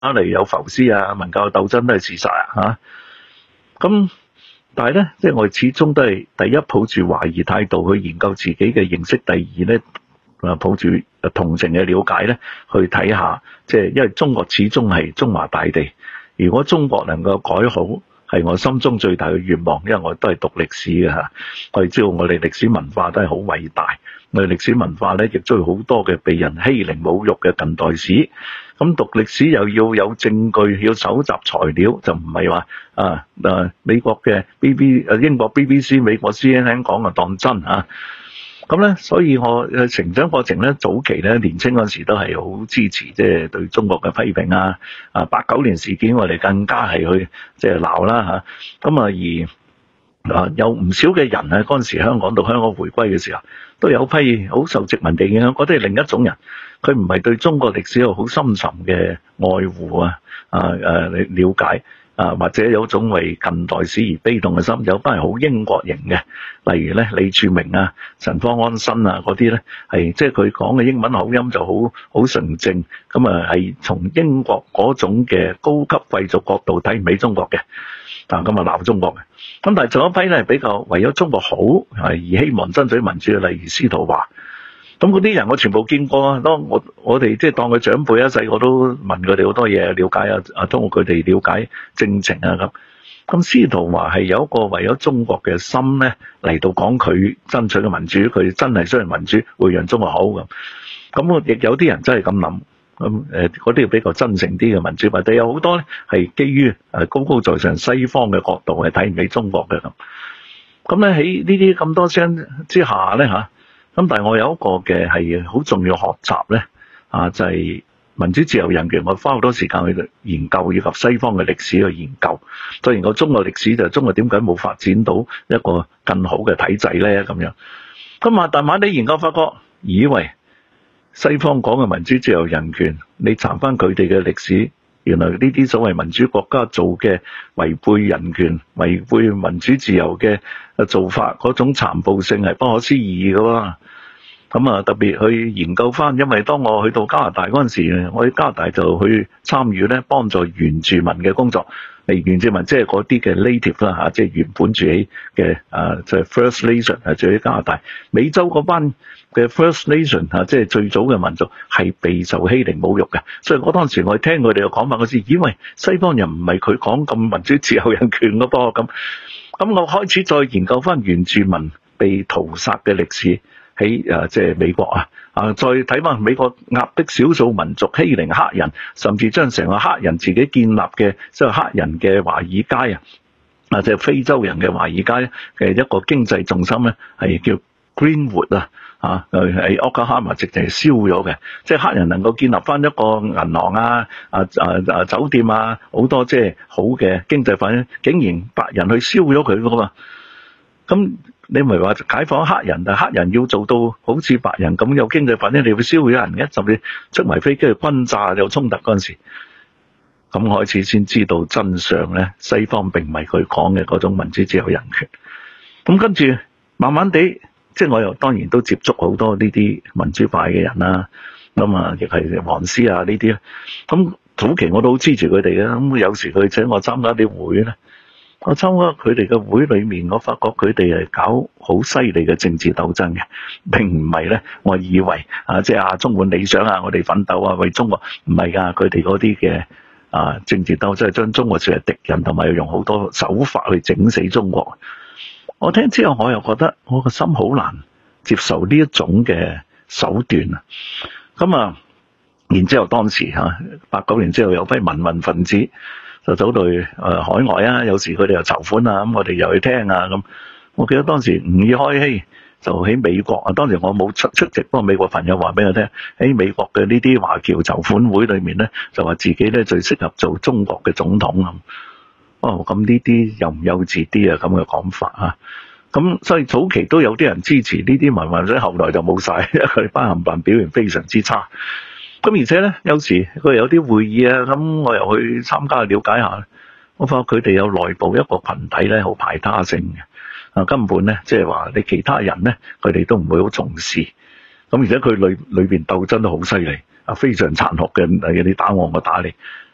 例如有浮屍啊、文革鬥爭都係自殺啊嚇。咁但係咧，即係我哋始終都係第一抱住懷疑態度去研究自己嘅認識，第二咧抱住同情嘅了解咧去睇下，即係因為中國始終係中華大地，如果中國能夠改好，係我心中最大嘅願望，因為我都係讀歷史嘅嚇，我哋知道我哋歷史文化都係好偉大，我哋歷史文化咧亦都有好多嘅被人欺凌侮辱嘅近代史。咁讀歷史又要有證據，要搜集材料，就唔係話美國嘅英國 BBC、美國 CNN 講就當真嚇。咁咧，所以我成長過程咧，早期咧年青嗰時都係好支持，即係對中國嘅批評啊。89年事件我哋更加係去即係鬧啦嚇。咁而有唔少嘅人啊，嗰陣時香港到香港回歸嘅時候，都有批好受殖民地影響，嗰啲係另一種人，佢唔係對中國歷史有好深沉嘅愛護了解或者有種為近代史而悲痛嘅心，有班係好英國型嘅，例如咧李柱銘啊、陳方安生啊嗰啲咧，係即係佢講嘅英文口音就好純正，咁係從英國嗰種嘅高級貴族角度睇唔起中國嘅。咁鬧中國嘅，咁但係仲有一批咧比較為咗中國好而希望爭取民主嘅，例如司徒華。咁嗰啲人我全部見過啊，當我哋即係當佢長輩，細個都問佢哋好多嘢，了解通過佢哋了解政情啊咁。咁司徒華係有一個為咗中國嘅心咧嚟到講佢爭取嘅民主，佢真係相信民主會讓中國好咁。咁亦有啲人真係咁諗。咁嗰啲比較真誠啲嘅民主，或者有好多咧係基於高高在上西方嘅角度係睇唔起中國嘅咁。咁咧喺呢啲咁多聲之下咧咁但係我有一個嘅係好重要學習咧就係民主自由人權，我花好多時間去研究以及西方嘅歷史去研究。再研究中國歷史就係中國點解冇發展到一個更好嘅體制咧咁樣。咁但慢慢你研究發覺，以為西方講嘅民主自由人權，你查翻佢哋嘅歷史，原來呢啲所謂民主國家做嘅違背人權、違背民主自由嘅做法，嗰種殘暴性係不可思議㗎喎。咁特別去研究翻，因為當我去到加拿大嗰陣時，我喺加拿大就去參與咧幫助原住民嘅工作。原住民即係嗰啲嘅 native 啦即係原本住喺嘅就係 First Nation 住喺加拿大。美洲嗰班嘅 First Nation 即係最早嘅民族係備受欺凌侮辱嘅，所以我當時我聽佢哋嘅講法嗰時，以為西方人唔係佢講咁民主自由人權嘅噃咁。咁我開始再研究翻原住民被屠殺嘅歷史喺即係美國再睇翻美國壓迫少數民族、欺凌黑人，甚至將成個黑人自己建立嘅即係黑人嘅華爾街即係非洲人嘅華爾街嘅一個經濟重心咧，係叫 Greenwood 喺 Oklahoma 直情係燒咗嘅，即係黑人能夠建立翻一個銀行酒店好多即係好嘅經濟發展，竟然白人去燒咗佢㗎嘛。咁你唔係話解放黑人，但係黑人要做到好似白人咁有經濟發展，你會燒咗人嘅，甚至出埋飛機去轟炸有衝突嗰陣時，咁開始先知道真相咧。西方並唔係佢講嘅嗰種民主自由人權。咁跟住慢慢地，即係我又當然都接觸好多呢啲民主派嘅人啦。咁亦係黃絲呢啲。咁早期我都好支持佢哋嘅。咁有時佢請我參加啲會咧。我參加佢哋嘅會裏面，我發覺佢哋係搞好犀利嘅政治鬥爭嘅，並唔係咧。我以為即係充滿理想我哋奮鬥為中國，唔係㗎。佢哋嗰啲嘅政治鬥爭係將中國視為敵人，同埋要用好多手法去整死中國。我聽之後，我又覺得我個心好難接受呢一種嘅手段咁然之後當時89年之後有批民運分子就走到海外有時佢哋又籌款咁我哋又去聽咁。我記得當時吾爾開希就喺美國當時我冇出席，不過美國朋友話俾我聽，喺美國嘅呢啲華僑籌款會裏面咧，就話自己咧最適合做中國嘅總統咁。咁呢啲幼唔幼稚啲咁嘅講法咁所以早期都有啲人支持呢啲民運，所以後來就冇晒，因為佢哋班冚唪唥表現非常之差。咁而且咧，有時佢有啲會議咁我又去參加去了解下，我發覺佢哋有內部一個群體咧，好排他性嘅根本咧，即係話你其他人咧，佢哋都唔會好重視。咁而且佢裏邊鬥爭都好犀利非常殘酷嘅，你打我，我打你。